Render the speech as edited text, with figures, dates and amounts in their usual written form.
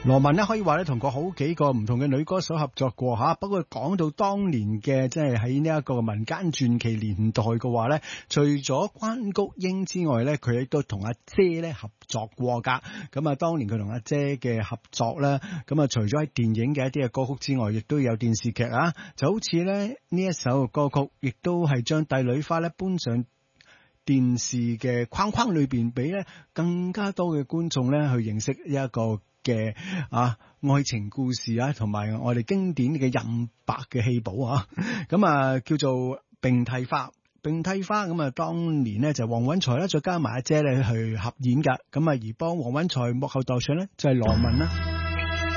羅文咧可以話咧同過好幾個唔同嘅女歌手合作過吓，不過講到當年嘅即係喺呢一個民間傳奇年代嘅話咧，除咗關菊英之外咧，佢亦都同阿姐咧合作過噶。咁啊，當年佢同阿姐嘅合作咧，咁啊除咗喺電影嘅一啲嘅歌曲之外，亦都有電視劇啊，就好似咧呢一首歌曲，亦都係將帝女花咧搬上電視嘅框框裏邊，俾咧更加多嘅觀眾咧去認識一個嘅愛情故事啊，同埋我哋經典嘅任白嘅戲寶啊，咁啊叫做並蒂花。並蒂花咁啊，當年咧就黃允財啦，再加埋阿姐咧去合演噶，咁啊而幫黃允財幕後代唱咧就係羅文啦。